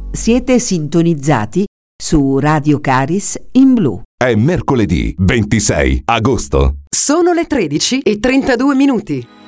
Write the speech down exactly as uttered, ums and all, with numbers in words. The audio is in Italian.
Siete sintonizzati su Radio Caris in blu. È mercoledì ventisei agosto. Sono le tredici e trentadue minuti.